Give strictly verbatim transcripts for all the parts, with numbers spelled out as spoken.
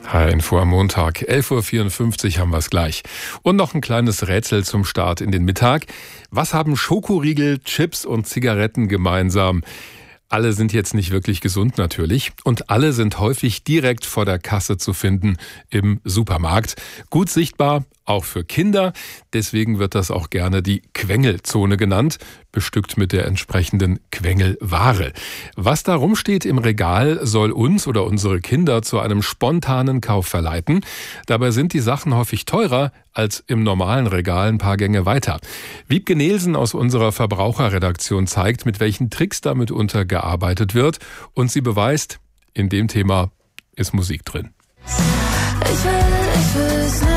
H R-Info am Montag, elf Uhr vierundfünfzig haben wir es gleich. Und noch ein kleines Rätsel zum Start in den Mittag. Was haben Schokoriegel, Chips und Zigaretten gemeinsam? Alle sind jetzt nicht wirklich gesund natürlich und alle sind häufig direkt vor der Kasse zu finden im Supermarkt. Gut sichtbar, auch für Kinder. Deswegen wird das auch gerne die Quengelzone genannt, bestückt mit der entsprechenden Quengelware. Was da rumsteht im Regal, soll uns oder unsere Kinder zu einem spontanen Kauf verleiten. Dabei sind die Sachen häufig teurer als im normalen Regal ein paar Gänge weiter. Wiebke Nielsen aus unserer Verbraucherredaktion zeigt, mit welchen Tricks da mitunter gearbeitet wird. Und sie beweist, in dem Thema ist Musik drin. Ich will, ich will's nicht.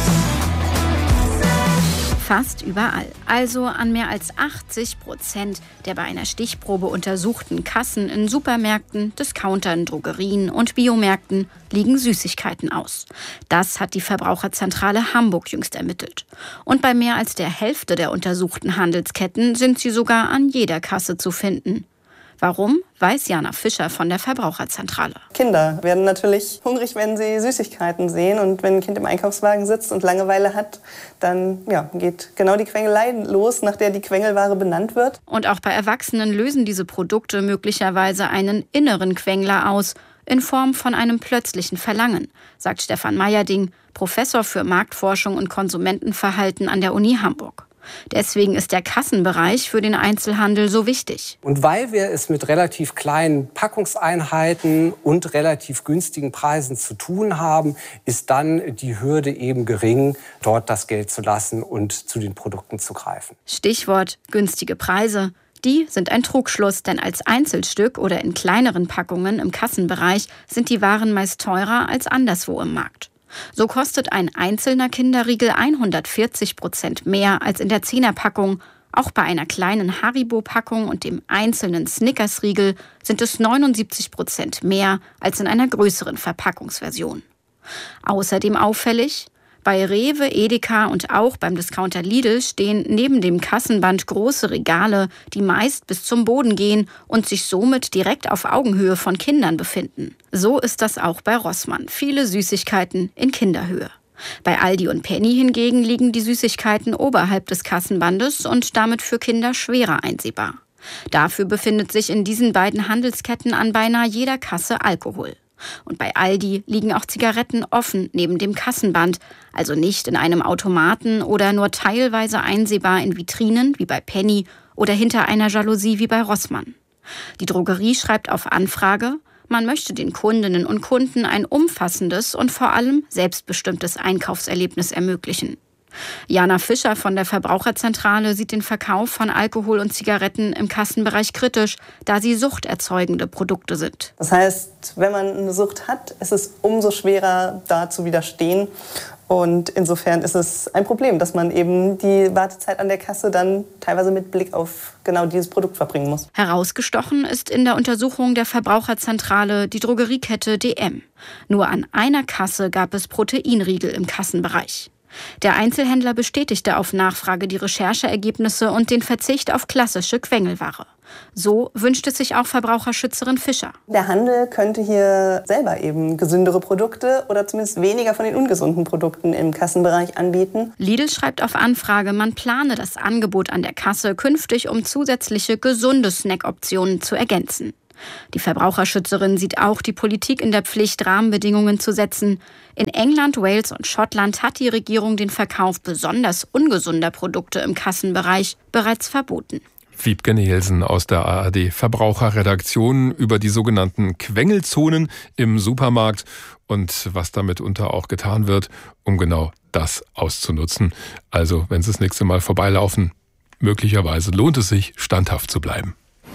Fast überall, also an mehr als achtzig Prozent der bei einer Stichprobe untersuchten Kassen in Supermärkten, Discountern, Drogerien und Biomärkten liegen Süßigkeiten aus. Das hat die Verbraucherzentrale Hamburg jüngst ermittelt. Und bei mehr als der Hälfte der untersuchten Handelsketten sind sie sogar an jeder Kasse zu finden. Warum, weiß Jana Fischer von der Verbraucherzentrale. Kinder werden natürlich hungrig, wenn sie Süßigkeiten sehen. Und wenn ein Kind im Einkaufswagen sitzt und Langeweile hat, dann ja, geht genau die Quengelei los, nach der die Quengelware benannt wird. Und auch bei Erwachsenen lösen diese Produkte möglicherweise einen inneren Quengler aus, in Form von einem plötzlichen Verlangen, sagt Stefan Meyerding, Professor für Marktforschung und Konsumentenverhalten an der Uni Hamburg. Deswegen ist der Kassenbereich für den Einzelhandel so wichtig. Und weil wir es mit relativ kleinen Packungseinheiten und relativ günstigen Preisen zu tun haben, ist dann die Hürde eben gering, dort das Geld zu lassen und zu den Produkten zu greifen. Stichwort günstige Preise. Die sind ein Trugschluss, denn als Einzelstück oder in kleineren Packungen im Kassenbereich sind die Waren meist teurer als anderswo im Markt. So kostet ein einzelner Kinderriegel hundertvierzig Prozent mehr als in der Zehnerpackung. Auch bei einer kleinen Haribo-Packung und dem einzelnen Snickers-Riegel sind es neunundsiebzig Prozent mehr als in einer größeren Verpackungsversion. Außerdem auffällig: Bei Rewe, Edeka und auch beim Discounter Lidl stehen neben dem Kassenband große Regale, die meist bis zum Boden gehen und sich somit direkt auf Augenhöhe von Kindern befinden. So ist das auch bei Rossmann. Viele Süßigkeiten in Kinderhöhe. Bei Aldi und Penny hingegen liegen die Süßigkeiten oberhalb des Kassenbandes und damit für Kinder schwerer einsehbar. Dafür befindet sich in diesen beiden Handelsketten an beinahe jeder Kasse Alkohol. Und bei Aldi liegen auch Zigaretten offen neben dem Kassenband, also nicht in einem Automaten oder nur teilweise einsehbar in Vitrinen wie bei Penny oder hinter einer Jalousie wie bei Rossmann. Die Drogerie schreibt auf Anfrage, man möchte den Kundinnen und Kunden ein umfassendes und vor allem selbstbestimmtes Einkaufserlebnis ermöglichen. Jana Fischer von der Verbraucherzentrale sieht den Verkauf von Alkohol und Zigaretten im Kassenbereich kritisch, da sie suchterzeugende Produkte sind. Das heißt, wenn man eine Sucht hat, ist es umso schwerer, da zu widerstehen. Und insofern ist es ein Problem, dass man eben die Wartezeit an der Kasse dann teilweise mit Blick auf genau dieses Produkt verbringen muss. Herausgestochen ist in der Untersuchung der Verbraucherzentrale die Drogeriekette D M. Nur an einer Kasse gab es Proteinriegel im Kassenbereich. Der Einzelhändler bestätigte auf Nachfrage die Rechercheergebnisse und den Verzicht auf klassische Quengelware. So wünscht es sich auch Verbraucherschützerin Fischer. Der Handel könnte hier selber eben gesündere Produkte oder zumindest weniger von den ungesunden Produkten im Kassenbereich anbieten. Lidl schreibt auf Anfrage, man plane das Angebot an der Kasse künftig, um zusätzliche gesunde Snackoptionen zu ergänzen. Die Verbraucherschützerin sieht auch die Politik in der Pflicht, Rahmenbedingungen zu setzen. In England, Wales und Schottland hat die Regierung den Verkauf besonders ungesunder Produkte im Kassenbereich bereits verboten. Wiebke Nielsen aus der A R D Verbraucherredaktion über die sogenannten Quengelzonen im Supermarkt und was damit unter auch getan wird, um genau das auszunutzen. Also, wenn Sie das nächste Mal vorbeilaufen, möglicherweise lohnt es sich, standhaft zu bleiben.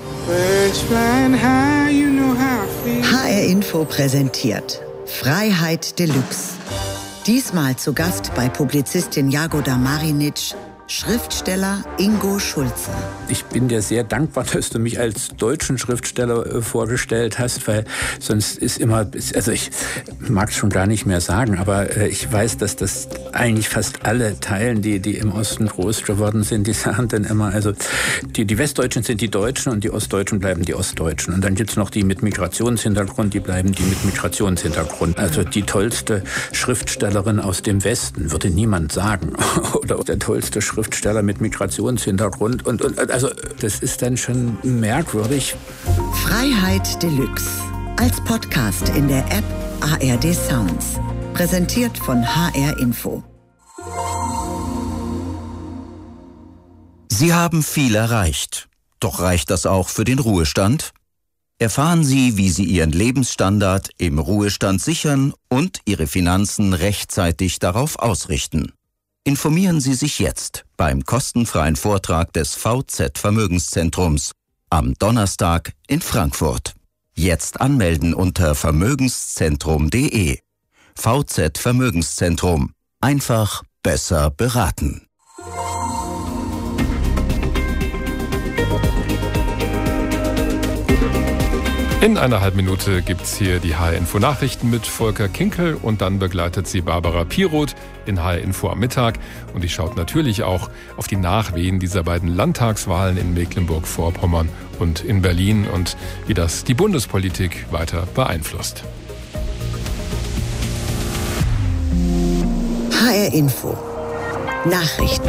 H R-Info präsentiert Freiheit Deluxe. Diesmal zu Gast bei Publizistin Jagoda Marinic Schriftsteller Ingo Schulze. Ich bin dir sehr dankbar, dass du mich als deutschen Schriftsteller äh, vorgestellt hast, weil sonst ist immer, also ich mag es schon gar nicht mehr sagen, aber äh, ich weiß, dass das eigentlich fast alle teilen, die, die im Osten groß geworden sind, die sagen dann immer, also die, die Westdeutschen sind die Deutschen und die Ostdeutschen bleiben die Ostdeutschen. Und dann gibt's noch die mit Migrationshintergrund, die bleiben die mit Migrationshintergrund. Also die tollste Schriftstellerin aus dem Westen würde niemand sagen. Oder der tollste Schriftsteller mit Migrationshintergrund. Und, und also das ist dann schon merkwürdig. Freiheit Deluxe. Als Podcast in der App A R D Sounds. Präsentiert von H R Info. Sie haben viel erreicht. Doch reicht das auch für den Ruhestand? Erfahren Sie, wie Sie Ihren Lebensstandard im Ruhestand sichern und Ihre Finanzen rechtzeitig darauf ausrichten. Informieren Sie sich jetzt beim kostenfreien Vortrag des V Z Vermögenszentrums am Donnerstag in Frankfurt. Jetzt anmelden unter vermögenszentrum punkt de. V Z Vermögenszentrum. Einfach besser beraten. In einer halben Minute gibt's hier die H R-Info-Nachrichten mit Volker Kinkel und dann begleitet sie Barbara Piroth in H R-Info am Mittag. Und die schaut natürlich auch auf die Nachwehen dieser beiden Landtagswahlen in Mecklenburg-Vorpommern und in Berlin und wie das die Bundespolitik weiter beeinflusst. H R-Info. Nachrichten.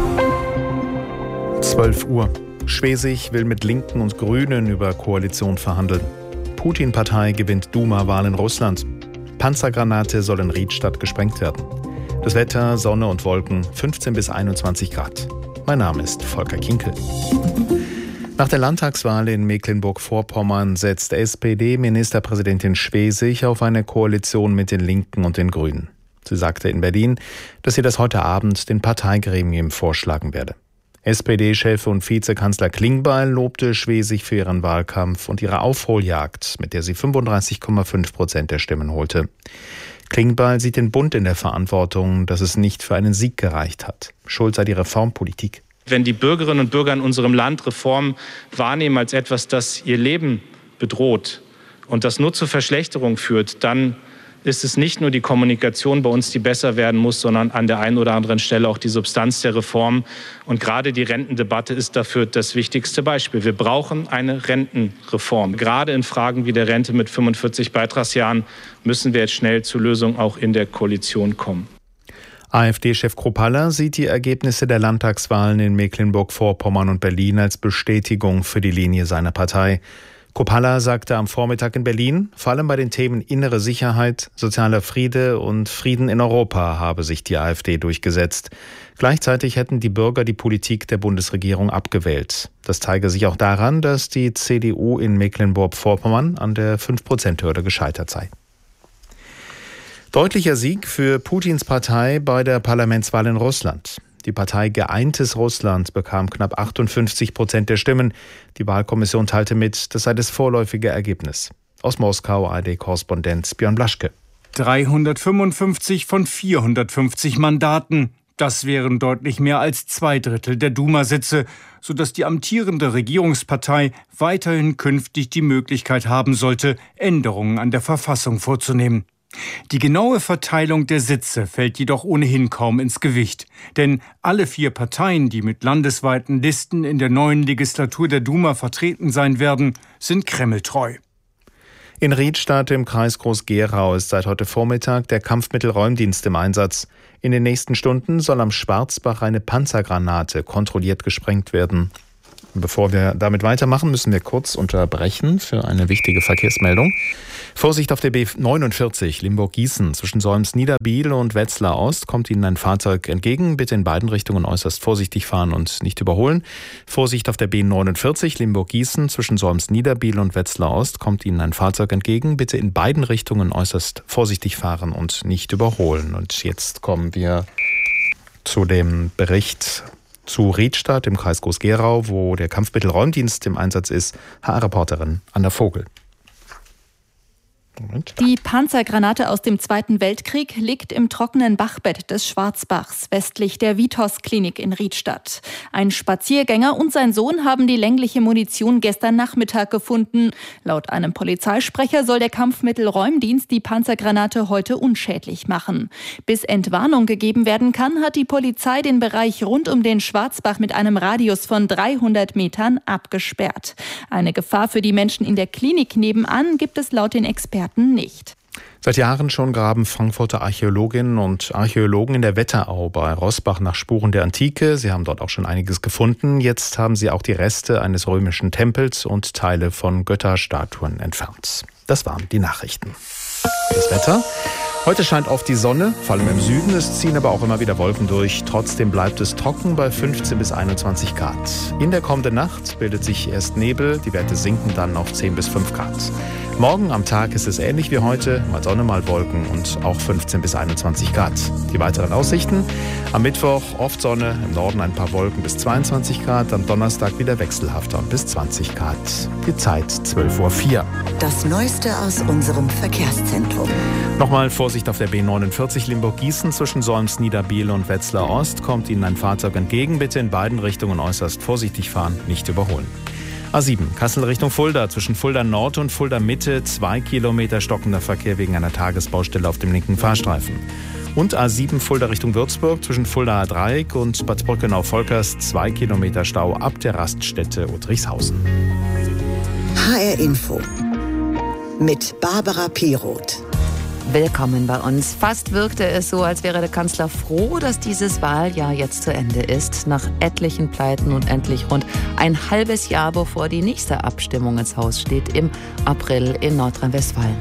zwölf Uhr. Schwesig will mit Linken und Grünen über Koalition verhandeln. Putin-Partei gewinnt Duma-Wahl in Russland. Panzergranate soll in Riedstadt gesprengt werden. Das Wetter, Sonne und Wolken, fünfzehn bis einundzwanzig Grad. Mein Name ist Volker Kinkel. Nach der Landtagswahl in Mecklenburg-Vorpommern setzt S P D-Ministerpräsidentin Schwesig auf eine Koalition mit den Linken und den Grünen. Sie sagte in Berlin, dass sie das heute Abend den Parteigremien vorschlagen werde. S P D-Chef und Vizekanzler Klingbeil lobte Schwesig für ihren Wahlkampf und ihre Aufholjagd, mit der sie fünfunddreißig Komma fünf Prozent der Stimmen holte. Klingbeil sieht den Bund in der Verantwortung, dass es nicht für einen Sieg gereicht hat. Schuld sei die Reformpolitik. Wenn die Bürgerinnen und Bürger in unserem Land Reformen wahrnehmen als etwas, das ihr Leben bedroht und das nur zur Verschlechterung führt, dann ist es nicht nur die Kommunikation bei uns, die besser werden muss, sondern an der einen oder anderen Stelle auch die Substanz der Reform. Und gerade die Rentendebatte ist dafür das wichtigste Beispiel. Wir brauchen eine Rentenreform. Gerade in Fragen wie der Rente mit fünfundvierzig Beitragsjahren müssen wir jetzt schnell zu Lösungen auch in der Koalition kommen. AfD-Chef Kropalla sieht die Ergebnisse der Landtagswahlen in Mecklenburg-Vorpommern und Berlin als Bestätigung für die Linie seiner Partei. Kropalla sagte am Vormittag in Berlin, vor allem bei den Themen innere Sicherheit, sozialer Friede und Frieden in Europa habe sich die AfD durchgesetzt. Gleichzeitig hätten die Bürger die Politik der Bundesregierung abgewählt. Das zeige sich auch daran, dass die C D U in Mecklenburg-Vorpommern an der fünf Prozent Hürde gescheitert sei. Deutlicher Sieg für Putins Partei bei der Parlamentswahl in Russland. Die Partei Geeintes Russland bekam knapp achtundfünfzig Prozent der Stimmen. Die Wahlkommission teilte mit, das sei das vorläufige Ergebnis. Aus Moskau A R D-Korrespondent Björn Blaschke. dreihundertfünfundfünfzig von vierhundertfünfzig Mandaten. Das wären deutlich mehr als zwei Drittel der Duma-Sitze, sodass die amtierende Regierungspartei weiterhin künftig die Möglichkeit haben sollte, Änderungen an der Verfassung vorzunehmen. Die genaue Verteilung der Sitze fällt jedoch ohnehin kaum ins Gewicht. Denn alle vier Parteien, die mit landesweiten Listen in der neuen Legislatur der Duma vertreten sein werden, sind kremltreu. In Riedstadt im Kreis Groß-Gerau ist seit heute Vormittag der Kampfmittelräumdienst im Einsatz. In den nächsten Stunden soll am Schwarzbach eine Panzergranate kontrolliert gesprengt werden. Bevor wir damit weitermachen, müssen wir kurz unterbrechen für eine wichtige Verkehrsmeldung. Vorsicht auf der B neunundvierzig Limburg-Gießen zwischen Solms-Niederbiel und Wetzlar Ost kommt Ihnen ein Fahrzeug entgegen. Bitte in beiden Richtungen äußerst vorsichtig fahren und nicht überholen. Vorsicht auf der B neunundvierzig Limburg-Gießen zwischen Solms-Niederbiel und Wetzlar Ost kommt Ihnen ein Fahrzeug entgegen. Bitte in beiden Richtungen äußerst vorsichtig fahren und nicht überholen. Und jetzt kommen wir zu dem Bericht zu Riedstadt im Kreis Groß-Gerau, wo der Kampfmittelräumdienst im Einsatz ist. H R-Reporterin Anna Vogel. Moment. Die Panzergranate aus dem Zweiten Weltkrieg liegt im trockenen Bachbett des Schwarzbachs, westlich der Vitos-Klinik in Riedstadt. Ein Spaziergänger und sein Sohn haben die längliche Munition gestern Nachmittag gefunden. Laut einem Polizeisprecher soll der Kampfmittelräumdienst die Panzergranate heute unschädlich machen. Bis Entwarnung gegeben werden kann, hat die Polizei den Bereich rund um den Schwarzbach mit einem Radius von dreihundert Metern abgesperrt. Eine Gefahr für die Menschen in der Klinik nebenan gibt es laut den Experten nicht. Seit Jahren schon graben Frankfurter Archäologinnen und Archäologen in der Wetterau bei Roßbach nach Spuren der Antike. Sie haben dort auch schon einiges gefunden. Jetzt haben sie auch die Reste eines römischen Tempels und Teile von Götterstatuen entfernt. Das waren die Nachrichten. Das Wetter. Heute scheint oft die Sonne, vor allem im Süden. Es ziehen aber auch immer wieder Wolken durch. Trotzdem bleibt es trocken bei fünfzehn bis einundzwanzig Grad. In der kommenden Nacht bildet sich erst Nebel. Die Werte sinken dann auf zehn bis fünf Grad. Morgen am Tag ist es ähnlich wie heute. Mal Sonne, mal Wolken und auch fünfzehn bis einundzwanzig Grad. Die weiteren Aussichten. Am Mittwoch oft Sonne, im Norden ein paar Wolken bis zweiundzwanzig Grad. Am Donnerstag wieder wechselhafter und bis zwanzig Grad. Die Zeit zwölf Uhr vier. Das Neueste aus unserem Verkehrszentrum. Nochmal Vorsicht auf der B neunundvierzig Limburg-Gießen zwischen Solms, Niederbiel und Wetzlar Ost. Kommt Ihnen ein Fahrzeug entgegen. Bitte in beiden Richtungen äußerst vorsichtig fahren, nicht überholen. A sieben, Kassel Richtung Fulda, zwischen Fulda Nord und Fulda Mitte, zwei Kilometer stockender Verkehr wegen einer Tagesbaustelle auf dem linken Fahrstreifen. Und A sieben Fulda Richtung Würzburg, zwischen Fuldaer Dreieck und Bad Brückenau-Volkers, zwei Kilometer Stau ab der Raststätte Uttrichshausen. H R Info mit Barbara Piroth. Willkommen bei uns. Fast wirkte es so, als wäre der Kanzler froh, dass dieses Wahljahr jetzt zu Ende ist. Nach etlichen Pleiten und endlich rund ein halbes Jahr, bevor die nächste Abstimmung ins Haus steht, im April in Nordrhein-Westfalen.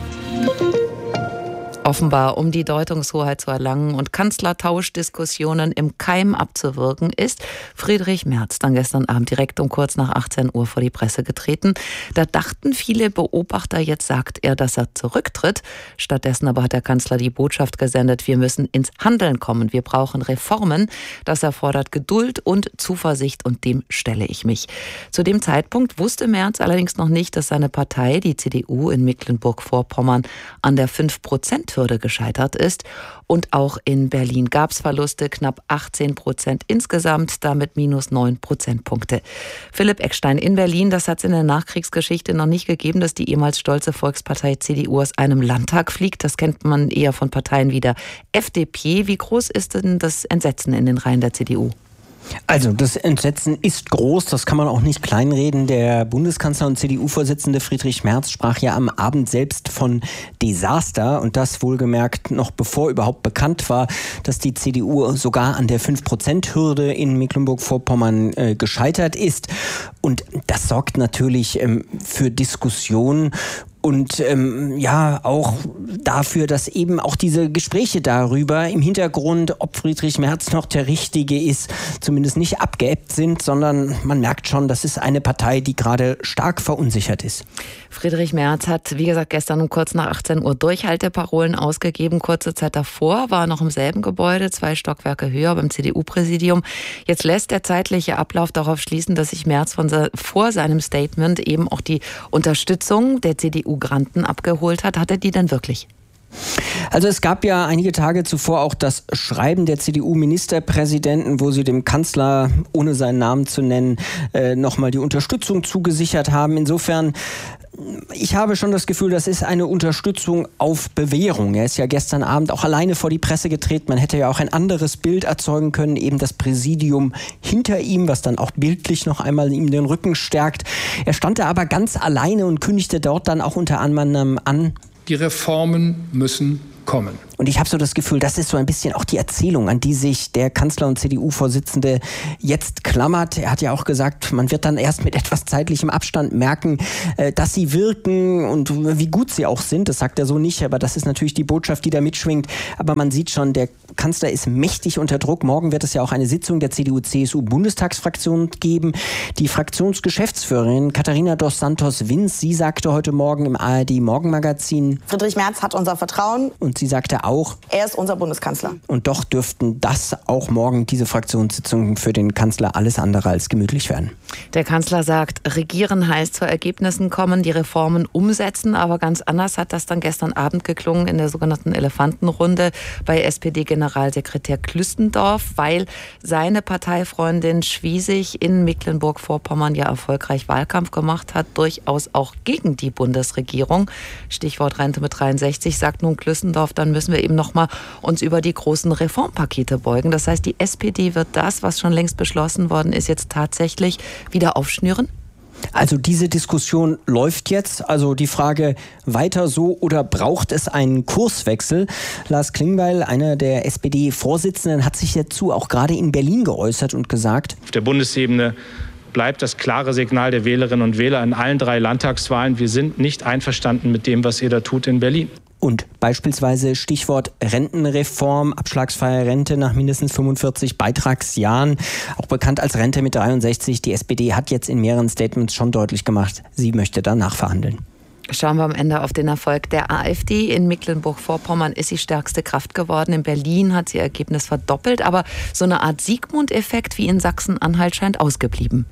Offenbar, um die Deutungshoheit zu erlangen und Kanzlertauschdiskussionen im Keim abzuwirken, ist Friedrich Merz dann gestern Abend direkt um kurz nach achtzehn Uhr vor die Presse getreten. Da dachten viele Beobachter, jetzt sagt er, dass er zurücktritt. Stattdessen aber hat der Kanzler die Botschaft gesendet, wir müssen ins Handeln kommen, wir brauchen Reformen. Das erfordert Geduld und Zuversicht und dem stelle ich mich. Zu dem Zeitpunkt wusste Merz allerdings noch nicht, dass seine Partei, die C D U in Mecklenburg-Vorpommern, an der fünf Prozent Hürde gescheitert ist. Und auch in Berlin gab es Verluste, knapp achtzehn Prozent insgesamt, damit minus neun Prozentpunkte. Philipp Eckstein in Berlin, das hat es in der Nachkriegsgeschichte noch nicht gegeben, dass die ehemals stolze Volkspartei C D U aus einem Landtag fliegt. Das kennt man eher von Parteien wie der F D P. Wie groß ist denn das Entsetzen in den Reihen der C D U? Also das Entsetzen ist groß, das kann man auch nicht kleinreden. Der Bundeskanzler und C D U-Vorsitzende Friedrich Merz sprach ja am Abend selbst von Desaster und das wohlgemerkt noch bevor überhaupt bekannt war, dass die C D U sogar an der fünf Prozent Hürde in Mecklenburg-Vorpommern äh, gescheitert ist. Und das sorgt natürlich ähm, für Diskussionen. Und ähm, ja, auch dafür, dass eben auch diese Gespräche darüber im Hintergrund, ob Friedrich Merz noch der Richtige ist, zumindest nicht abgeebbt sind, sondern man merkt schon, das ist eine Partei, die gerade stark verunsichert ist. Friedrich Merz hat, wie gesagt, gestern um kurz nach achtzehn Uhr Durchhalteparolen ausgegeben. Kurze Zeit davor war er noch im selben Gebäude, zwei Stockwerke höher beim C D U-Präsidium. Jetzt lässt der zeitliche Ablauf darauf schließen, dass sich Merz von vor seinem Statement eben auch die Unterstützung der C D U Granten abgeholt hat. Hat er die denn wirklich? Also es gab ja einige Tage zuvor auch das Schreiben der C D U-Ministerpräsidenten, wo sie dem Kanzler, ohne seinen Namen zu nennen, äh, nochmal die Unterstützung zugesichert haben. Insofern, ich habe schon das Gefühl, das ist eine Unterstützung auf Bewährung. Er ist ja gestern Abend auch alleine vor die Presse getreten. Man hätte ja auch ein anderes Bild erzeugen können, eben das Präsidium hinter ihm, was dann auch bildlich noch einmal ihm den Rücken stärkt. Er stand da aber ganz alleine und kündigte dort dann auch unter anderem an: Die Reformen müssen kommen. Und ich habe so das Gefühl, das ist so ein bisschen auch die Erzählung, an die sich der Kanzler und C D U-Vorsitzende jetzt klammert. Er hat ja auch gesagt, man wird dann erst mit etwas zeitlichem Abstand merken, dass sie wirken und wie gut sie auch sind. Das sagt er so nicht, aber das ist natürlich die Botschaft, die da mitschwingt. Aber man sieht schon, der Kanzler ist mächtig unter Druck. Morgen wird es ja auch eine Sitzung der C D U-C S U-Bundestagsfraktion geben. Die Fraktionsgeschäftsführerin Katharina dos Santos-Vins, sie sagte heute Morgen im A R D-Morgenmagazin: Friedrich Merz hat unser Vertrauen. Und sie sagte auch, auch. Er ist unser Bundeskanzler. Und doch dürften das auch morgen, diese Fraktionssitzungen, für den Kanzler alles andere als gemütlich werden. Der Kanzler sagt, regieren heißt zu Ergebnissen kommen, die Reformen umsetzen. Aber ganz anders hat das dann gestern Abend geklungen in der sogenannten Elefantenrunde bei S P D-Generalsekretär Klüstendorf, weil seine Parteifreundin Schwiesig in Mecklenburg-Vorpommern ja erfolgreich Wahlkampf gemacht hat, durchaus auch gegen die Bundesregierung. Stichwort Rente mit dreiundsechzig, sagt nun Klüstendorf, dann müssen wir eben noch mal uns über die großen Reformpakete beugen. Das heißt, die S P D wird das, was schon längst beschlossen worden ist, jetzt tatsächlich wieder aufschnüren? Also diese Diskussion läuft jetzt. Also die Frage, weiter so oder braucht es einen Kurswechsel? Lars Klingbeil, einer der S P D-Vorsitzenden, hat sich dazu auch gerade in Berlin geäußert und gesagt: Auf der Bundesebene bleibt das klare Signal der Wählerinnen und Wähler in allen drei Landtagswahlen: Wir sind nicht einverstanden mit dem, was ihr da tut in Berlin. Und beispielsweise Stichwort Rentenreform, abschlagsfreie Rente nach mindestens fünfundvierzig Beitragsjahren, auch bekannt als Rente mit dreiundsechzig. Die S P D hat jetzt in mehreren Statements schon deutlich gemacht, sie möchte da nachverhandeln. Schauen wir am Ende auf den Erfolg der AfD. In Mecklenburg-Vorpommern ist sie stärkste Kraft geworden. In Berlin hat sie ihr Ergebnis verdoppelt. Aber so eine Art Sigmund-Effekt wie in Sachsen-Anhalt scheint ausgeblieben.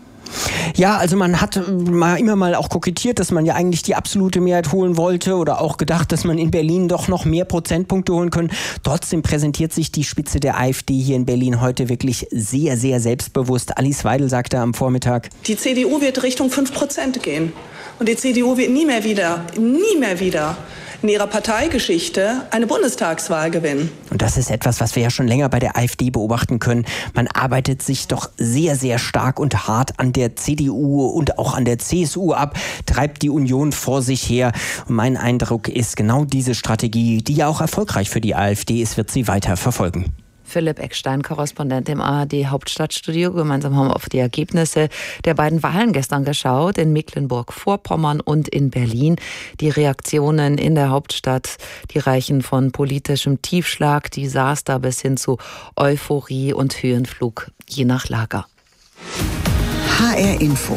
Ja, also man hat mal immer mal auch kokettiert, dass man ja eigentlich die absolute Mehrheit holen wollte oder auch gedacht, dass man in Berlin doch noch mehr Prozentpunkte holen können. Trotzdem präsentiert sich die Spitze der AfD hier in Berlin heute wirklich sehr, sehr selbstbewusst. Alice Weidel sagte am Vormittag: Die C D U wird Richtung fünf Prozent gehen. Und die C D U wird nie mehr wieder, nie mehr wieder in ihrer Parteigeschichte eine Bundestagswahl gewinnen. Und das ist etwas, was wir ja schon länger bei der AfD beobachten können. Man arbeitet sich doch sehr, sehr stark und hart an der C D U und auch an der C S U ab, treibt die Union vor sich her. Und mein Eindruck ist, genau diese Strategie, die ja auch erfolgreich für die AfD ist, wird sie weiter verfolgen. Philipp Eckstein, Korrespondent im A R D-Hauptstadtstudio. Gemeinsam haben wir auf die Ergebnisse der beiden Wahlen gestern geschaut, in Mecklenburg-Vorpommern und in Berlin. Die Reaktionen in der Hauptstadt, die reichen von politischem Tiefschlag, Desaster bis hin zu Euphorie und Höhenflug, je nach Lager. H R Info.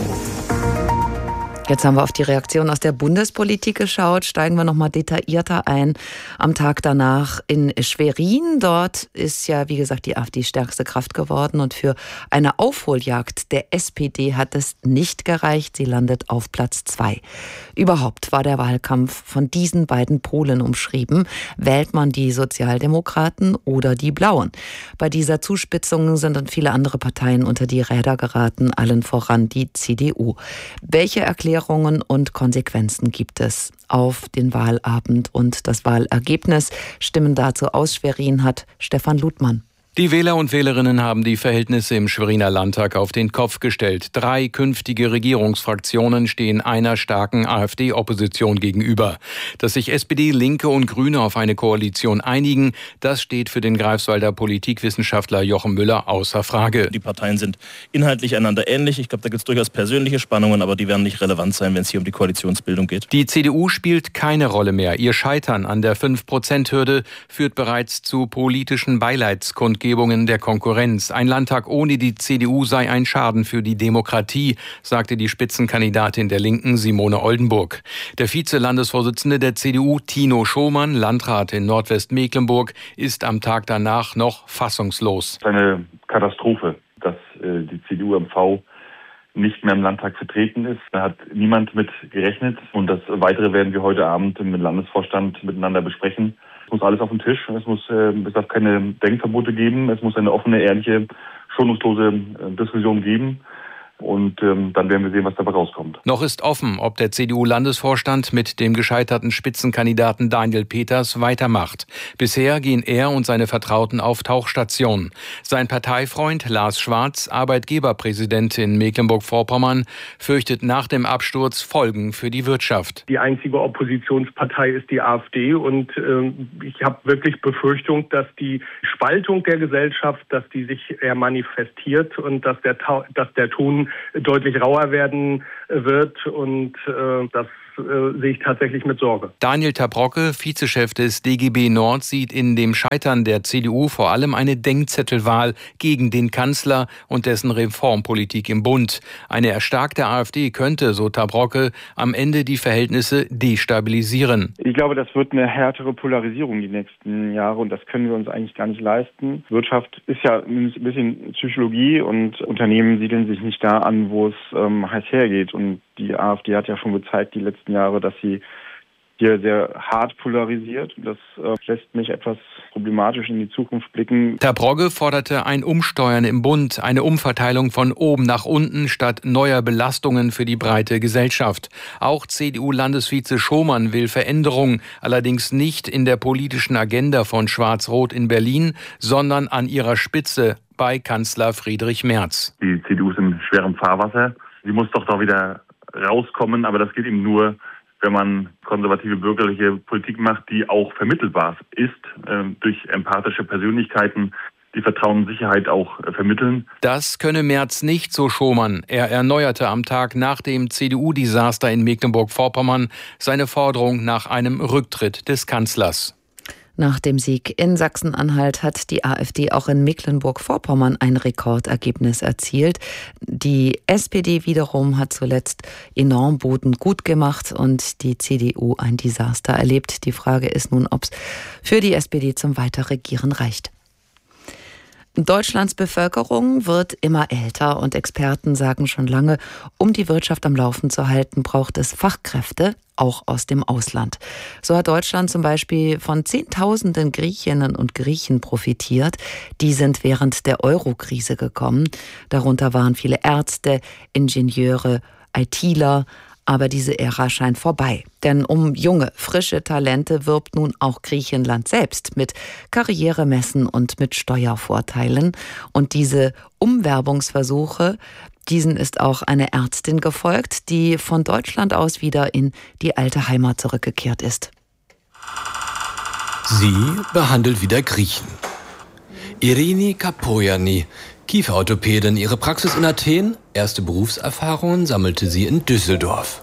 Jetzt haben wir auf die Reaktion aus der Bundespolitik geschaut. Steigen wir noch mal detaillierter ein. Am Tag danach in Schwerin. Dort ist ja, wie gesagt, die AfD stärkste Kraft geworden. Und für eine Aufholjagd der S P D hat es nicht gereicht. Sie landet auf Platz zwei. Überhaupt war der Wahlkampf von diesen beiden Polen umschrieben. Wählt man die Sozialdemokraten oder die Blauen? Bei dieser Zuspitzung sind dann viele andere Parteien unter die Räder geraten, allen voran die C D U. Welche Erklärungen und Konsequenzen gibt es auf den Wahlabend und das Wahlergebnis? Stimmen dazu aus Schwerin hat Stefan Ludmann. Die Wähler und Wählerinnen haben die Verhältnisse im Schweriner Landtag auf den Kopf gestellt. Drei künftige Regierungsfraktionen stehen einer starken AfD-Opposition gegenüber. Dass sich S P D, Linke und Grüne auf eine Koalition einigen, das steht für den Greifswalder Politikwissenschaftler Jochen Müller außer Frage. Die Parteien sind inhaltlich einander ähnlich. Ich glaube, da gibt es durchaus persönliche Spannungen, aber die werden nicht relevant sein, wenn es hier um die Koalitionsbildung geht. Die C D U spielt keine Rolle mehr. Ihr Scheitern an der fünf Prozent Hürde führt bereits zu politischen Beileidskundgebungen der Konkurrenz. Ein Landtag ohne die C D U sei ein Schaden für die Demokratie, sagte die Spitzenkandidatin der Linken Simone Oldenburg. Der Vize-Landesvorsitzende der C D U, Tino Schomann, Landrat in Nordwestmecklenburg, ist am Tag danach noch fassungslos. Eine Katastrophe, dass äh, die C D U M V nicht mehr im Landtag vertreten ist. Da hat niemand mit gerechnet. Und das Weitere werden wir heute Abend im Landesvorstand miteinander besprechen. Es muss alles auf den Tisch. Es muss, äh, es darf keine Denkverbote geben. Es muss eine offene, ehrliche, schonungslose äh, Diskussion geben. Und ähm, dann werden wir sehen, was dabei rauskommt. Noch ist offen, ob der C D U-Landesvorstand mit dem gescheiterten Spitzenkandidaten Daniel Peters weitermacht. Bisher gehen er und seine Vertrauten auf Tauchstation. Sein Parteifreund Lars Schwarz, Arbeitgeberpräsident in Mecklenburg-Vorpommern, fürchtet nach dem Absturz Folgen für die Wirtschaft. Die einzige Oppositionspartei ist die AfD und äh, ich habe wirklich Befürchtung, dass die Spaltung der Gesellschaft, dass die sich eher manifestiert und dass der, dass der Ton deutlich rauer werden wird und äh, das äh, sehe ich tatsächlich mit Sorge. Daniel Tabrocke, Vizechef des D G B Nord, sieht in dem Scheitern der C D U vor allem eine Denkzettelwahl gegen den Kanzler und dessen Reformpolitik im Bund. Eine erstarkte AfD könnte, so Tabrocke, am Ende die Verhältnisse destabilisieren. Ich glaube, das wird eine härtere Polarisierung die nächsten Jahre und das können wir uns eigentlich gar nicht leisten. Wirtschaft ist ja ein bisschen Psychologie und Unternehmen siedeln sich nicht da an, wo es ähm, heiß hergeht. Und die AfD hat ja schon gezeigt die letzten Jahre, dass sie hier sehr hart polarisiert. Das äh, lässt mich etwas problematisch in die Zukunft blicken. Tabrocke forderte ein Umsteuern im Bund, eine Umverteilung von oben nach unten statt neuer Belastungen für die breite Gesellschaft. Auch C D U-Landesvize Schomann will Veränderungen, allerdings nicht in der politischen Agenda von Schwarz-Rot in Berlin, sondern an ihrer Spitze bei Kanzler Friedrich Merz. Die C D U ist in schwerem Fahrwasser. Sie muss doch da wieder rauskommen, aber das geht eben nur, wenn man konservative bürgerliche Politik macht, die auch vermittelbar ist, äh, durch empathische Persönlichkeiten, die Vertrauen und Sicherheit auch äh, vermitteln. Das könne Merz nicht, so Schomann. Er erneuerte am Tag nach dem C D U-Desaster in Mecklenburg-Vorpommern seine Forderung nach einem Rücktritt des Kanzlers. Nach dem Sieg in Sachsen-Anhalt hat die AfD auch in Mecklenburg-Vorpommern ein Rekordergebnis erzielt. Die S P D wiederum hat zuletzt enorm Boden gut gemacht und die C D U ein Desaster erlebt. Die Frage ist nun, ob es für die S P D zum Weiterregieren reicht. Deutschlands Bevölkerung wird immer älter und Experten sagen schon lange, um die Wirtschaft am Laufen zu halten, braucht es Fachkräfte, auch aus dem Ausland. So hat Deutschland zum Beispiel von Zehntausenden Griechinnen und Griechen profitiert. Die sind während der Euro-Krise gekommen. Darunter waren viele Ärzte, Ingenieure, ITler. Aber diese Ära scheint vorbei. Denn um junge, frische Talente wirbt nun auch Griechenland selbst mit Karrieremessen und mit Steuervorteilen. Und diese Umwerbungsversuche, diesen ist auch eine Ärztin gefolgt, die von Deutschland aus wieder in die alte Heimat zurückgekehrt ist. Sie behandelt wieder Griechen. Irini Kapoyani, Kieferorthopädin, ihre Praxis in Athen, erste Berufserfahrungen sammelte sie in Düsseldorf.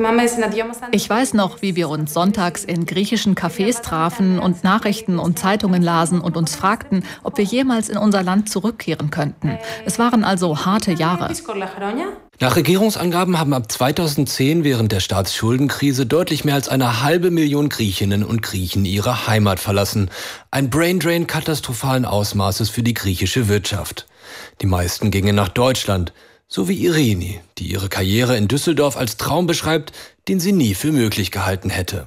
Ich weiß noch, wie wir uns sonntags in griechischen Cafés trafen und Nachrichten und Zeitungen lasen und uns fragten, ob wir jemals in unser Land zurückkehren könnten. Es waren also harte Jahre. Nach Regierungsangaben haben ab zweitausendzehn während der Staatsschuldenkrise deutlich mehr als eine halbe Million Griechinnen und Griechen ihre Heimat verlassen. Ein Braindrain katastrophalen Ausmaßes für die griechische Wirtschaft. Die meisten gingen nach Deutschland, so wie Irini, die ihre Karriere in Düsseldorf als Traum beschreibt, den sie nie für möglich gehalten hätte.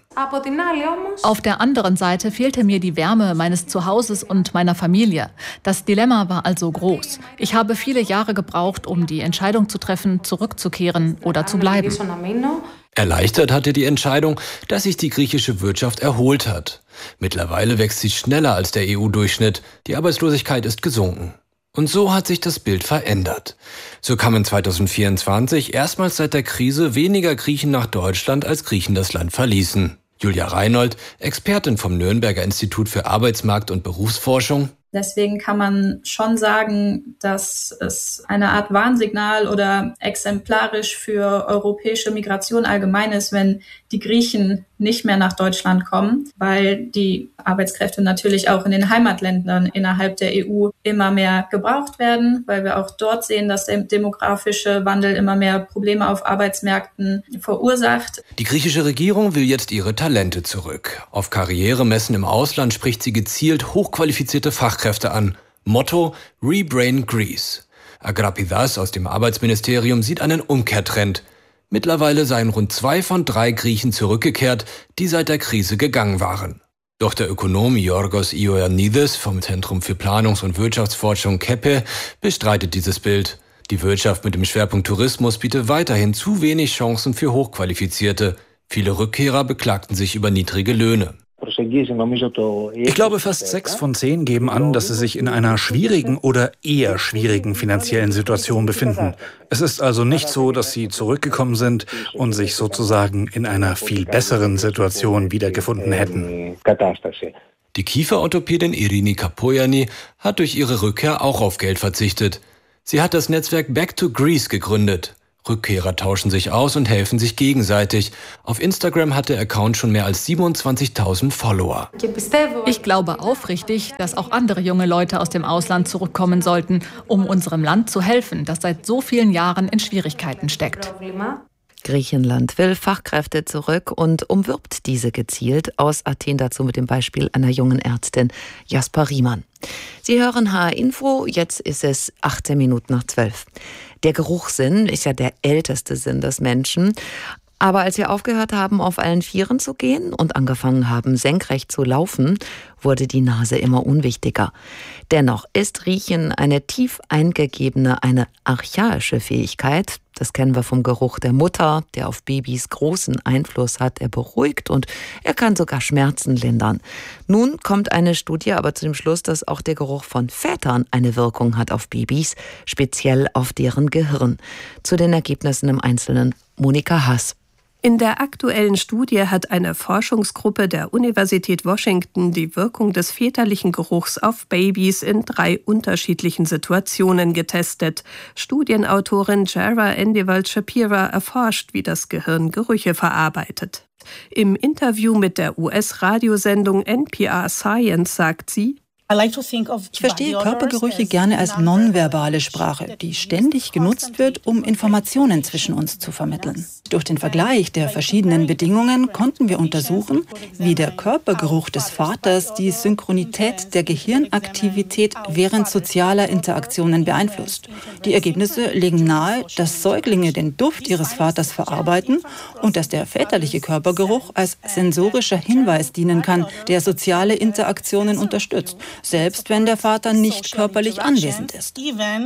Auf der anderen Seite fehlte mir die Wärme meines Zuhauses und meiner Familie. Das Dilemma war also groß. Ich habe viele Jahre gebraucht, um die Entscheidung zu treffen, zurückzukehren oder zu bleiben. Erleichtert hatte die Entscheidung, dass sich die griechische Wirtschaft erholt hat. Mittlerweile wächst sie schneller als der E U-Durchschnitt. Die Arbeitslosigkeit ist gesunken. Und so hat sich das Bild verändert. So kamen zweitausendvierundzwanzig erstmals seit der Krise weniger Griechen nach Deutschland, als Griechen das Land verließen. Julia Reinhold, Expertin vom Nürnberger Institut für Arbeitsmarkt- und Berufsforschung. Deswegen kann man schon sagen, dass es eine Art Warnsignal oder exemplarisch für europäische Migration allgemein ist, wenn die Griechen nicht mehr nach Deutschland kommen, weil die Arbeitskräfte natürlich auch in den Heimatländern innerhalb der E U immer mehr gebraucht werden, weil wir auch dort sehen, dass der demografische Wandel immer mehr Probleme auf Arbeitsmärkten verursacht. Die griechische Regierung will jetzt ihre Talente zurück. Auf Karrieremessen im Ausland spricht sie gezielt hochqualifizierte Fachkräfte an. Motto: Rebrain Greece. Agrapidas aus dem Arbeitsministerium sieht einen Umkehrtrend. Mittlerweile seien rund zwei von drei Griechen zurückgekehrt, die seit der Krise gegangen waren. Doch der Ökonom Yorgos Ioannidis vom Zentrum für Planungs- und Wirtschaftsforschung K E P E bestreitet dieses Bild. Die Wirtschaft mit dem Schwerpunkt Tourismus bietet weiterhin zu wenig Chancen für Hochqualifizierte. Viele Rückkehrer beklagten sich über niedrige Löhne. Ich glaube, fast sechs von zehn geben an, dass sie sich in einer schwierigen oder eher schwierigen finanziellen Situation befinden. Es ist also nicht so, dass sie zurückgekommen sind und sich sozusagen in einer viel besseren Situation wiedergefunden hätten. Die Kieferorthopädin Irini Kapoyani hat durch ihre Rückkehr auch auf Geld verzichtet. Sie hat das Netzwerk Back to Greece gegründet. Rückkehrer tauschen sich aus und helfen sich gegenseitig. Auf Instagram hat der Account schon mehr als siebenundzwanzigtausend Follower. Ich glaube aufrichtig, dass auch andere junge Leute aus dem Ausland zurückkommen sollten, um unserem Land zu helfen, das seit so vielen Jahren in Schwierigkeiten steckt. Griechenland will Fachkräfte zurück und umwirbt diese gezielt. Aus Athen dazu mit dem Beispiel einer jungen Ärztin, Jasper Riemann. Sie hören H R Info, jetzt ist es achtzehn Minuten nach zwölf. Der Geruchssinn ist ja der älteste Sinn des Menschen. Aber als wir aufgehört haben, auf allen Vieren zu gehen und angefangen haben, senkrecht zu laufen, wurde die Nase immer unwichtiger. Dennoch ist Riechen eine tief eingegebene, eine archaische Fähigkeit. Das kennen wir vom Geruch der Mutter, der auf Babys großen Einfluss hat. Er beruhigt und er kann sogar Schmerzen lindern. Nun kommt eine Studie aber zu dem Schluss, dass auch der Geruch von Vätern eine Wirkung hat auf Babys, speziell auf deren Gehirn. Zu den Ergebnissen im Einzelnen Monika Haas. In der aktuellen Studie hat eine Forschungsgruppe der Universität Washington die Wirkung des väterlichen Geruchs auf Babys in drei unterschiedlichen Situationen getestet. Studienautorin Jara Endewald-Shapira erforscht, wie das Gehirn Gerüche verarbeitet. Im Interview mit der U S-Radiosendung N P R Science sagt sie: Ich verstehe Körpergerüche gerne als nonverbale Sprache, die ständig genutzt wird, um Informationen zwischen uns zu vermitteln. Durch den Vergleich der verschiedenen Bedingungen konnten wir untersuchen, wie der Körpergeruch des Vaters die Synchronität der Gehirnaktivität während sozialer Interaktionen beeinflusst. Die Ergebnisse legen nahe, dass Säuglinge den Duft ihres Vaters verarbeiten und dass der väterliche Körpergeruch als sensorischer Hinweis dienen kann, der soziale Interaktionen unterstützt, selbst wenn der Vater nicht körperlich anwesend ist.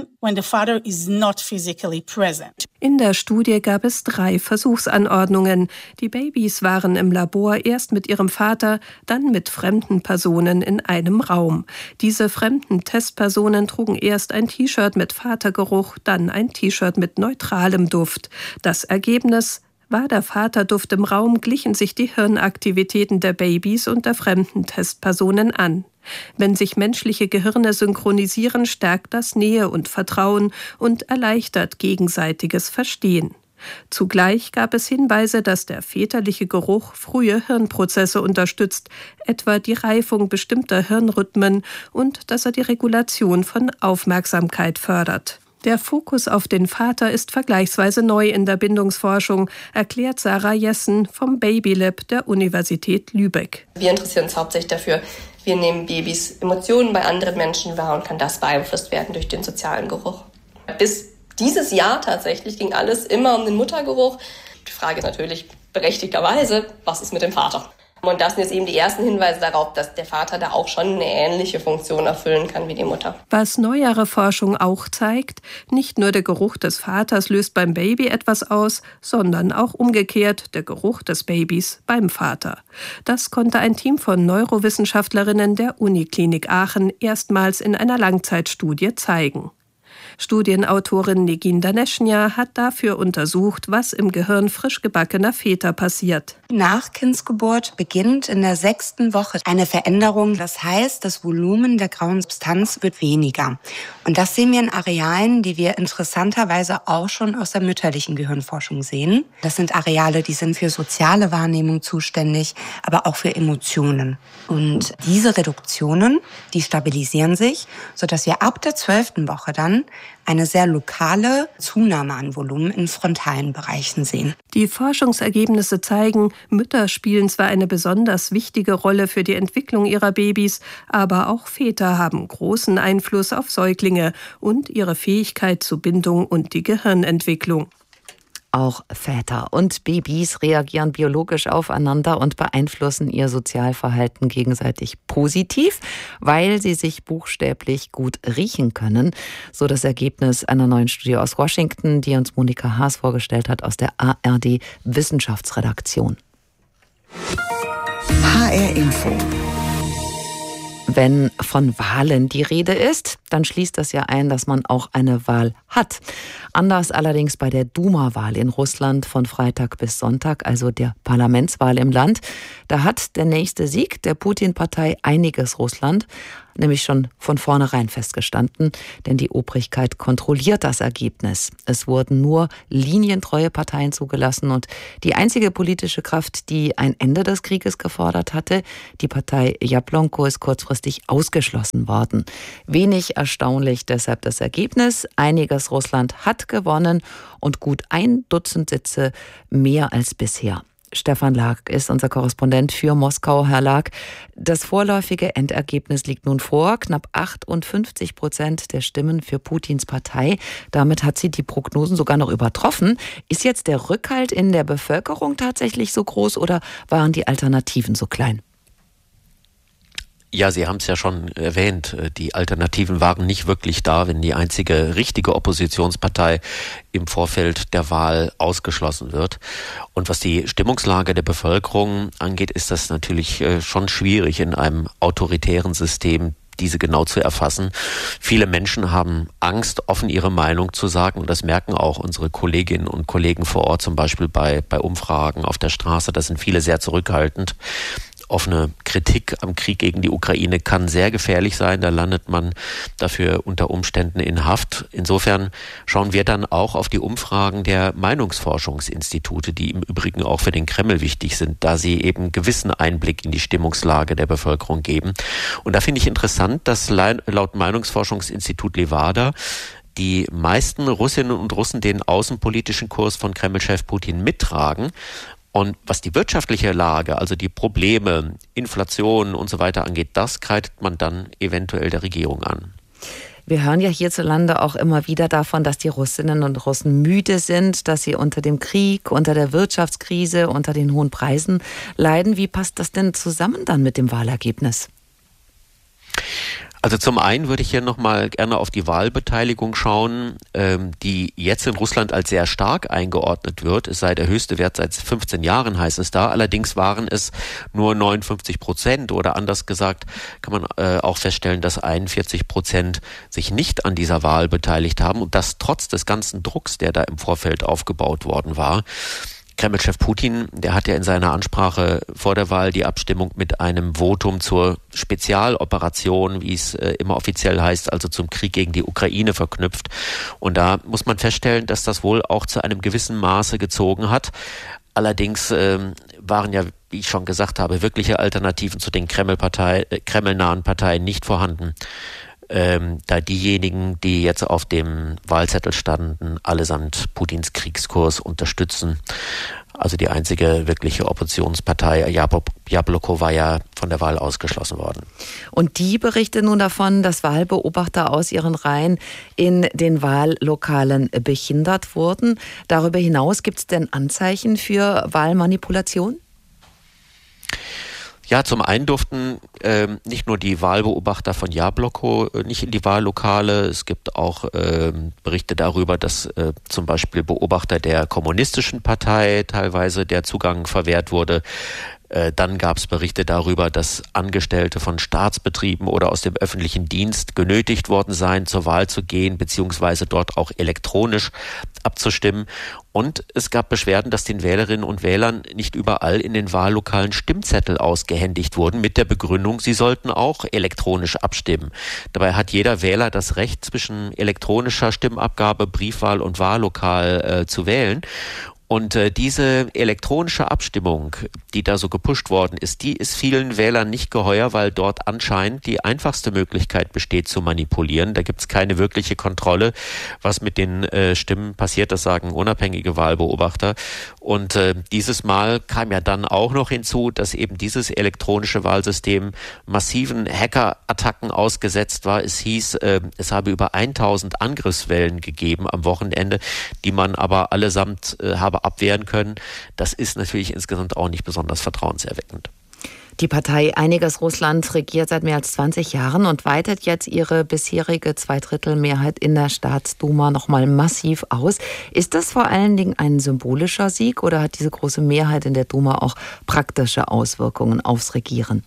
In der Studie gab es drei Versuchsanordnungen. Die Babys waren im Labor erst mit ihrem Vater, dann mit fremden Personen in einem Raum. Diese fremden Testpersonen trugen erst ein T-Shirt mit Vatergeruch, dann ein T-Shirt mit neutralem Duft. Das Ergebnis: War der Vaterduft im Raum, glichen sich die Hirnaktivitäten der Babys und der fremden Testpersonen an. Wenn sich menschliche Gehirne synchronisieren, stärkt das Nähe und Vertrauen und erleichtert gegenseitiges Verstehen. Zugleich gab es Hinweise, dass der väterliche Geruch frühe Hirnprozesse unterstützt, etwa die Reifung bestimmter Hirnrhythmen, und dass er die Regulation von Aufmerksamkeit fördert. Der Fokus auf den Vater ist vergleichsweise neu in der Bindungsforschung, erklärt Sarah Jessen vom Babylab der Universität Lübeck. Wir interessieren uns hauptsächlich dafür, wie nehmen Babys Emotionen bei anderen Menschen wahr und kann das beeinflusst werden durch den sozialen Geruch. Bis dieses Jahr tatsächlich ging alles immer um den Muttergeruch. Die Frage ist natürlich berechtigterweise, was ist mit dem Vater? Und das sind jetzt eben die ersten Hinweise darauf, dass der Vater da auch schon eine ähnliche Funktion erfüllen kann wie die Mutter. Was neuere Forschung auch zeigt, nicht nur der Geruch des Vaters löst beim Baby etwas aus, sondern auch umgekehrt der Geruch des Babys beim Vater. Das konnte ein Team von Neurowissenschaftlerinnen der Uniklinik Aachen erstmals in einer Langzeitstudie zeigen. Studienautorin Negin Daneschnya hat dafür untersucht, was im Gehirn frisch gebackener Väter passiert. Nach Kindsgeburt beginnt in der sechsten Woche eine Veränderung. Das heißt, das Volumen der grauen Substanz wird weniger. Und das sehen wir in Arealen, die wir interessanterweise auch schon aus der mütterlichen Gehirnforschung sehen. Das sind Areale, die sind für soziale Wahrnehmung zuständig, aber auch für Emotionen. Und diese Reduktionen, die stabilisieren sich, sodass wir ab der zwölften Woche dann eine sehr lokale Zunahme an Volumen in frontalen Bereichen sehen. Die Forschungsergebnisse zeigen, Mütter spielen zwar eine besonders wichtige Rolle für die Entwicklung ihrer Babys, aber auch Väter haben großen Einfluss auf Säuglinge und ihre Fähigkeit zur Bindung und die Gehirnentwicklung. Auch Väter und Babys reagieren biologisch aufeinander und beeinflussen ihr Sozialverhalten gegenseitig positiv, weil sie sich buchstäblich gut riechen können. So das Ergebnis einer neuen Studie aus Washington, die uns Monika Haas vorgestellt hat aus der A R D Wissenschaftsredaktion. H R Info. Wenn von Wahlen die Rede ist, dann schließt das ja ein, dass man auch eine Wahl hat. Anders allerdings bei der Duma-Wahl in Russland von Freitag bis Sonntag, also der Parlamentswahl im Land. Da hat der nächste Sieg der Putin-Partei Einiges Russland nämlich schon von vornherein festgestanden, denn die Obrigkeit kontrolliert das Ergebnis. Es wurden nur linientreue Parteien zugelassen und die einzige politische Kraft, die ein Ende des Krieges gefordert hatte, die Partei Jablonko, ist kurzfristig ausgeschlossen worden. Wenig erstaunlich deshalb das Ergebnis. Einiges Russland hat gewonnen und gut ein Dutzend Sitze mehr als bisher. Stefan Lag ist unser Korrespondent für Moskau. Herr Lag, das vorläufige Endergebnis liegt nun vor. Knapp achtundfünfzig Prozent der Stimmen für Putins Partei. Damit hat sie die Prognosen sogar noch übertroffen. Ist jetzt der Rückhalt in der Bevölkerung tatsächlich so groß oder waren die Alternativen so klein? Ja, Sie haben es ja schon erwähnt, die Alternativen waren nicht wirklich da, wenn die einzige richtige Oppositionspartei im Vorfeld der Wahl ausgeschlossen wird. Und was die Stimmungslage der Bevölkerung angeht, ist das natürlich schon schwierig in einem autoritären System, diese genau zu erfassen. Viele Menschen haben Angst, offen ihre Meinung zu sagen, und das merken auch unsere Kolleginnen und Kollegen vor Ort, zum Beispiel bei, bei Umfragen auf der Straße. Da sind viele sehr zurückhaltend. Offene Kritik am Krieg gegen die Ukraine kann sehr gefährlich sein. Da landet man dafür unter Umständen in Haft. Insofern schauen wir dann auch auf die Umfragen der Meinungsforschungsinstitute, die im Übrigen auch für den Kreml wichtig sind, da sie eben gewissen Einblick in die Stimmungslage der Bevölkerung geben. Und da finde ich interessant, dass laut Meinungsforschungsinstitut Levada die meisten Russinnen und Russen den außenpolitischen Kurs von Kreml-Chef Putin mittragen. Und was die wirtschaftliche Lage, also die Probleme, Inflation und so weiter angeht, das kreidet man dann eventuell der Regierung an. Wir hören ja hierzulande auch immer wieder davon, dass die Russinnen und Russen müde sind, dass sie unter dem Krieg, unter der Wirtschaftskrise, unter den hohen Preisen leiden. Wie passt das denn zusammen dann mit dem Wahlergebnis? Also zum einen würde ich hier nochmal gerne auf die Wahlbeteiligung schauen, ähm, die jetzt in Russland als sehr stark eingeordnet wird. Es sei der höchste Wert seit fünfzehn Jahren, heißt es da. Allerdings waren es nur neunundfünfzig Prozent oder anders gesagt kann man äh, auch feststellen, dass einundvierzig Prozent sich nicht an dieser Wahl beteiligt haben und das trotz des ganzen Drucks, der da im Vorfeld aufgebaut worden war. Kreml-Chef Putin, der hat ja in seiner Ansprache vor der Wahl die Abstimmung mit einem Votum zur Spezialoperation, wie es äh, immer offiziell heißt, also zum Krieg gegen die Ukraine verknüpft. Und da muss man feststellen, dass das wohl auch zu einem gewissen Maße gezogen hat. Allerdings äh, waren ja, wie ich schon gesagt habe, wirkliche Alternativen zu den Kreml-Partei, äh, kremlnahen Parteien nicht vorhanden. Ähm, da diejenigen, die jetzt auf dem Wahlzettel standen, allesamt Putins Kriegskurs unterstützen. Also die einzige wirkliche Oppositionspartei, Jablonko, war ja von der Wahl ausgeschlossen worden. Und die berichtet nun davon, dass Wahlbeobachter aus ihren Reihen in den Wahllokalen behindert wurden. Darüber hinaus gibt es denn Anzeichen für Wahlmanipulation? Ja, zum einen durften äh, nicht nur die Wahlbeobachter von Jablonko äh, nicht in die Wahllokale. Es gibt auch äh, Berichte darüber, dass äh, zum Beispiel Beobachter der Kommunistischen Partei teilweise der Zugang verwehrt wurde. Äh, dann gab es Berichte darüber, dass Angestellte von Staatsbetrieben oder aus dem öffentlichen Dienst genötigt worden seien, zur Wahl zu gehen, beziehungsweise dort auch elektronisch abzustimmen. Und es gab Beschwerden, dass den Wählerinnen und Wählern nicht überall in den Wahllokalen Stimmzettel ausgehändigt wurden, mit der Begründung, sie sollten auch elektronisch abstimmen. Dabei hat jeder Wähler das Recht, zwischen elektronischer Stimmabgabe, Briefwahl und Wahllokal äh, zu wählen. Und äh, diese elektronische Abstimmung, die da so gepusht worden ist, die ist vielen Wählern nicht geheuer, weil dort anscheinend die einfachste Möglichkeit besteht zu manipulieren. Da gibt es keine wirkliche Kontrolle, was mit den äh, Stimmen passiert, das sagen unabhängige Wahlbeobachter. Und äh, dieses Mal kam ja dann auch noch hinzu, dass eben dieses elektronische Wahlsystem massiven Hackerattacken ausgesetzt war. Es hieß, äh, es habe über tausend Angriffswellen gegeben am Wochenende, die man aber allesamt äh, habe abwehren können. Das ist natürlich insgesamt auch nicht besonders vertrauenserweckend. Die Partei Einiges Russland regiert seit mehr als zwanzig Jahren und weitet jetzt ihre bisherige Zweidrittelmehrheit in der Staatsduma nochmal massiv aus. Ist das vor allen Dingen ein symbolischer Sieg oder hat diese große Mehrheit in der Duma auch praktische Auswirkungen aufs Regieren?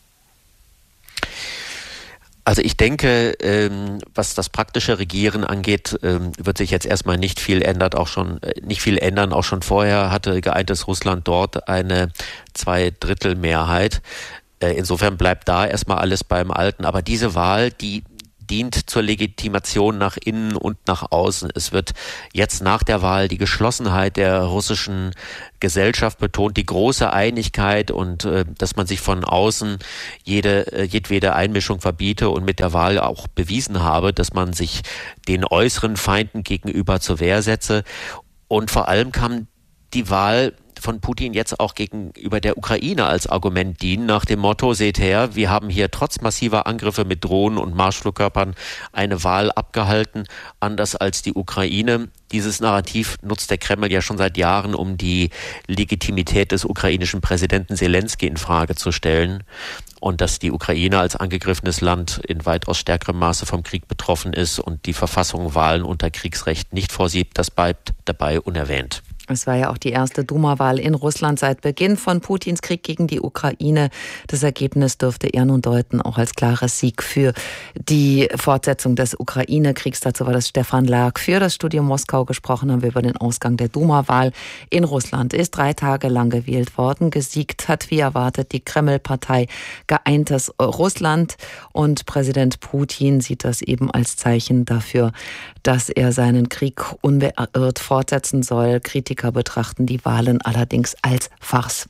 Also ich denke, ähm, was das praktische Regieren angeht, ähm, wird sich jetzt erstmal nicht viel ändert, auch schon äh, nicht viel ändern. Auch schon vorher hatte geeintes Russland dort eine Zweidrittelmehrheit. Insofern bleibt da erstmal alles beim Alten. Aber diese Wahl, die dient zur Legitimation nach innen und nach außen. Es wird jetzt nach der Wahl die Geschlossenheit der russischen Gesellschaft betont, die große Einigkeit und äh, dass man sich von außen jede äh, jedwede Einmischung verbiete und mit der Wahl auch bewiesen habe, dass man sich den äußeren Feinden gegenüber zur Wehr setze. Und vor allem kam die Wahl von Putin jetzt auch gegenüber der Ukraine als Argument dienen, nach dem Motto, seht her, wir haben hier trotz massiver Angriffe mit Drohnen und Marschflugkörpern eine Wahl abgehalten, anders als die Ukraine. Dieses Narrativ nutzt der Kreml ja schon seit Jahren, um die Legitimität des ukrainischen Präsidenten Selenskyj in Frage zu stellen. Und dass die Ukraine als angegriffenes Land in weitaus stärkerem Maße vom Krieg betroffen ist und die Verfassung Wahlen unter Kriegsrecht nicht vorsieht, das bleibt dabei unerwähnt. Es war ja auch die erste Duma-Wahl in Russland seit Beginn von Putins Krieg gegen die Ukraine. Das Ergebnis dürfte er nun deuten, auch als klarer Sieg für die Fortsetzung des Ukraine-Kriegs. Dazu war das Stefan Lag. Für das Studio Moskau gesprochen haben wir über den Ausgang der Duma-Wahl in Russland. Ist drei Tage lang gewählt worden. Gesiegt hat, wie erwartet, die Kreml-Partei Geeintes Russland. Und Präsident Putin sieht das eben als Zeichen dafür, dass er seinen Krieg unbeirrt fortsetzen soll. Kritiker betrachten die Wahlen allerdings als Farce.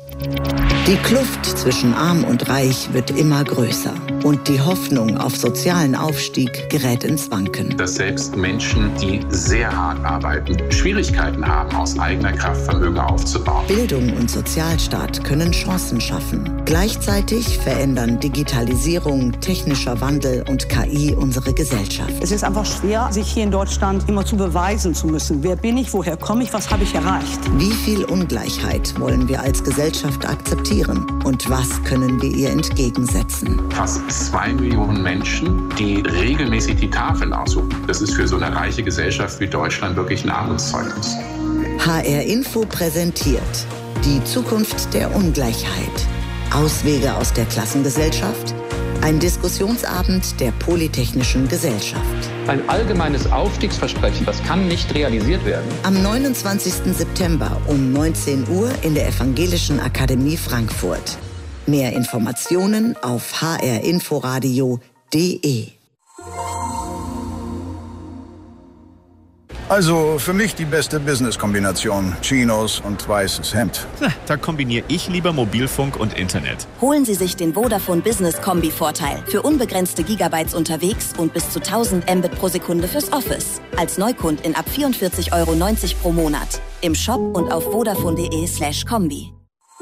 Die Kluft zwischen Arm und Reich wird immer größer und die Hoffnung auf sozialen Aufstieg gerät ins Wanken. Dass selbst Menschen, die sehr hart arbeiten, Schwierigkeiten haben, aus eigener Kraft Vermögen aufzubauen. Bildung und Sozialstaat können Chancen schaffen. Gleichzeitig verändern Digitalisierung, technischer Wandel und K I unsere Gesellschaft. Es ist einfach schwer, sich hier in Deutschland immer zu beweisen zu müssen. Wer bin ich, woher komme ich, was habe ich erreicht? Wie viel Ungleichheit wollen wir als Gesellschaft akzeptieren und was können wir ihr entgegensetzen? Fast zwei Millionen Menschen, die regelmäßig die Tafel aussuchen. Das ist für so eine reiche Gesellschaft wie Deutschland wirklich ein Armutszeugnis. H R Info präsentiert die Zukunft der Ungleichheit. Auswege aus der Klassengesellschaft? Ein Diskussionsabend der Polytechnischen Gesellschaft. Ein allgemeines Aufstiegsversprechen, das kann nicht realisiert werden. Am neunundzwanzigsten September um neunzehn Uhr in der Evangelischen Akademie Frankfurt. Mehr Informationen auf h r inforadio punkt de. Also für mich die beste Business-Kombination. Chinos und weißes Hemd. Da kombiniere ich lieber Mobilfunk und Internet. Holen Sie sich den Vodafone Business Kombi-Vorteil. Für unbegrenzte Gigabytes unterwegs und bis zu tausend Mbit pro Sekunde fürs Office. Als Neukundin ab vierundvierzig Euro neunzig pro Monat. Im Shop und auf vodafone.de slash Kombi.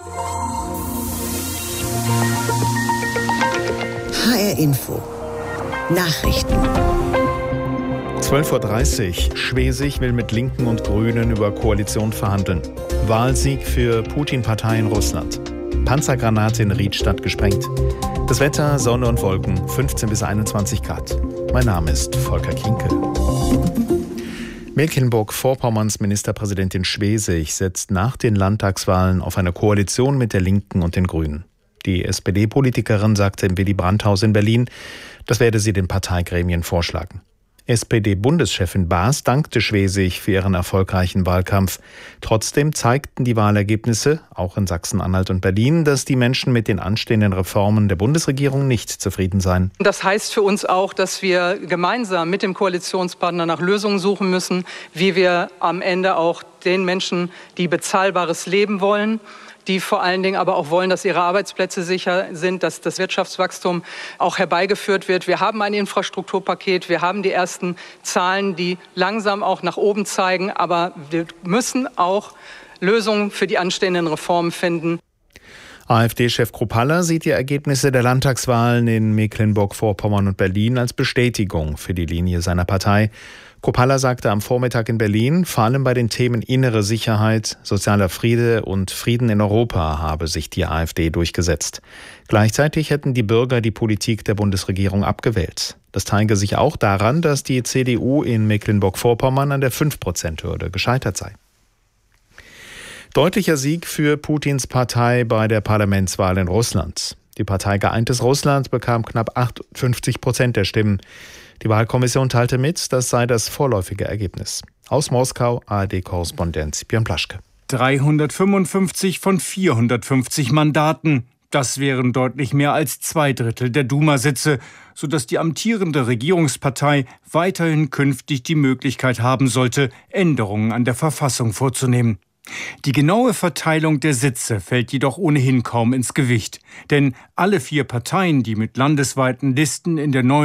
H R Info. Nachrichten. zwölf Uhr dreißig. Schwesig will mit Linken und Grünen über Koalition verhandeln. Wahlsieg für Putin-Partei in Russland. Panzergranate in Riedstadt gesprengt. Das Wetter, Sonne und Wolken, fünfzehn bis einundzwanzig Grad. Mein Name ist Volker Kinkel. Mecklenburg-Vorpommerns Ministerpräsidentin Schwesig setzt nach den Landtagswahlen auf eine Koalition mit der Linken und den Grünen. Die S P D-Politikerin sagte im Willy-Brandt-Haus in Berlin, das werde sie den Parteigremien vorschlagen. S P D-Bundeschefin Baas dankte Schwesig für ihren erfolgreichen Wahlkampf. Trotzdem zeigten die Wahlergebnisse, auch in Sachsen-Anhalt und Berlin, dass die Menschen mit den anstehenden Reformen der Bundesregierung nicht zufrieden seien. Das heißt für uns auch, dass wir gemeinsam mit dem Koalitionspartner nach Lösungen suchen müssen, wie wir am Ende auch den Menschen, die bezahlbares Leben wollen, die vor allen Dingen aber auch wollen, dass ihre Arbeitsplätze sicher sind, dass das Wirtschaftswachstum auch herbeigeführt wird. Wir haben ein Infrastrukturpaket, wir haben die ersten Zahlen, die langsam auch nach oben zeigen, aber wir müssen auch Lösungen für die anstehenden Reformen finden. AfD-Chef Kruppalla sieht die Ergebnisse der Landtagswahlen in Mecklenburg-Vorpommern und Berlin als Bestätigung für die Linie seiner Partei. Kruppalla sagte am Vormittag in Berlin, vor allem bei den Themen innere Sicherheit, sozialer Friede und Frieden in Europa habe sich die AfD durchgesetzt. Gleichzeitig hätten die Bürger die Politik der Bundesregierung abgewählt. Das zeige sich auch daran, dass die C D U in Mecklenburg-Vorpommern an der fünf Prozent Hürde gescheitert sei. Deutlicher Sieg für Putins Partei bei der Parlamentswahl in Russland. Die Partei Geeintes Russland bekam knapp achtundfünfzig Prozent der Stimmen. Die Wahlkommission teilte mit, das sei das vorläufige Ergebnis. Aus Moskau, A R D-Korrespondent Björn Plaschke. dreihundertfünfundfünfzig von vierhundertfünfzig Mandaten. Das wären deutlich mehr als zwei Drittel der Duma-Sitze, sodass die amtierende Regierungspartei weiterhin künftig die Möglichkeit haben sollte, Änderungen an der Verfassung vorzunehmen. Die genaue Verteilung der Sitze fällt jedoch ohnehin kaum ins Gewicht. Denn alle vier Parteien, die mit landesweiten Listen in der neuen